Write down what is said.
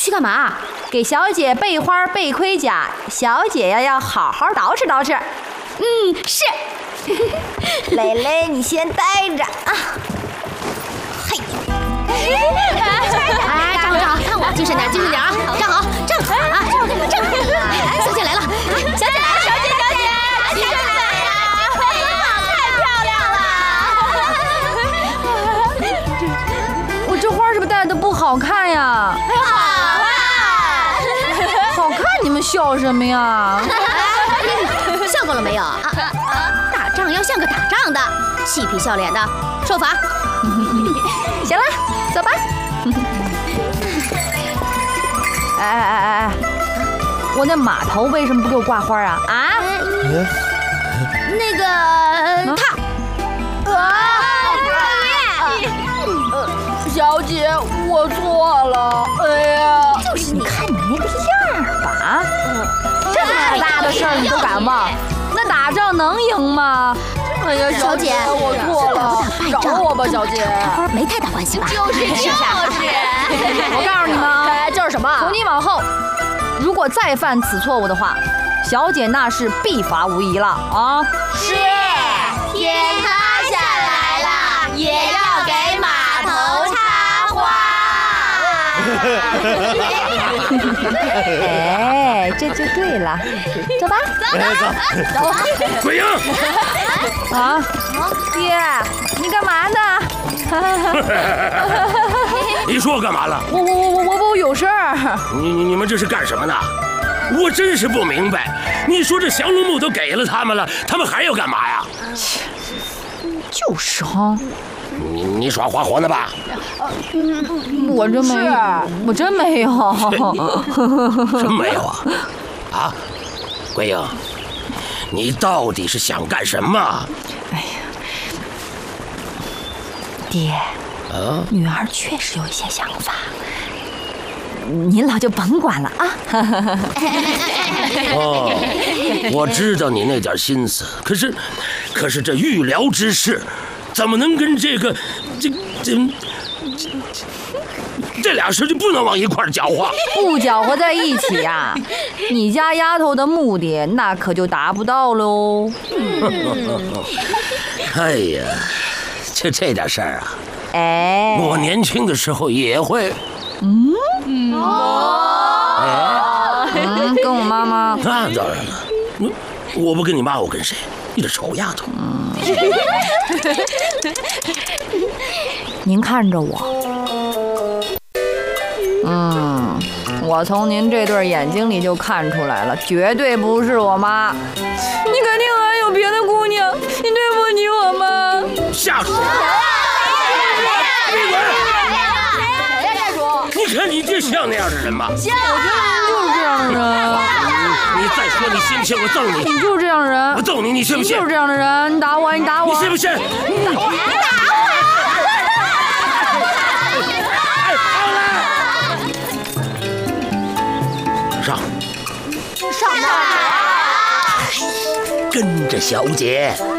去干嘛？ 给小姐备花备盔甲，小姐呀要好好捯饬捯饬。 是。 蕾蕾，你先待着啊。 嘿。哎，站好站好，看我，精神点，精神点啊！站好，站好啊！站好。小姐来了，小姐来了，小姐，精神点呀！太漂亮了。 我这花是不是戴的不好看呀？ 好看。 好看，你们笑什么呀？ 笑够了没有啊？打仗要像个打仗的，嬉皮笑脸的，受罚。 行了，走吧。哎，我那码头为什么不给我挂花啊？啊？ 那个他。 小姐，我错了。哎呀， 就是你看你那个样儿吧，这么大的事儿你都敢忘，那打仗能赢吗？哎呀， 小姐， 我错了，饶我吧，小姐。 花没太大关系吧？就是。 我告诉你们啊， 就是什么？ 从今往后，如果再犯此错误的话，小姐那是必罚无疑了啊！ 是，天塌下来了，也要给码头插花。 哎，这就对了，走吧， 走。桂英。 啊，爹，你干嘛呢？ 你说我干嘛了？ 我有事儿。 你们这是干什么呢？我真是不明白。你说这降龙木都给了他们了，他们还要干嘛呀？ 就是哈。 你耍花活呢吧？ 我真没有，我真没有。 真没有啊？啊，桂英，你到底是想干什么？ 哎呀，爹，女儿确实有一些想法，您老就甭管了啊。 哦，我知道你那点心思，可是这预疗之事，怎么能跟这俩事就不能往一块儿搅和？ 不搅和在一起呀，你家丫头的目的那可就达不到喽。 哎呀，就这点事儿啊！ 哎， 我年轻的时候也会。 跟我妈妈。 那当然了，我不跟你妈，我跟谁？你这丑丫头。 您看着我。我从您这对眼睛里就看出来了，绝对不是我妈。你肯定还有别的姑娘，你对不起我妈。 下属！闭嘴！ 谁呀，叔？ 你看你这像那样的人吗？ 像。 我就是这样的人。 你再说你信不信我揍你？ 你就是这样的人。 我揍你，你信不信？ 你就是这样的人，你打我，你打我。 你信不信？ 你打我！ 上哪儿？跟着小姐。